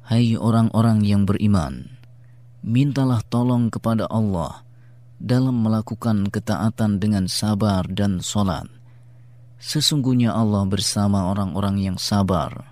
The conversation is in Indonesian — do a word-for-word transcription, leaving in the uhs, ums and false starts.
Hai orang-orang yang beriman, mintalah tolong kepada Allah dalam melakukan ketaatan dengan sabar dan salat. Sesungguhnya Allah bersama orang-orang yang sabar.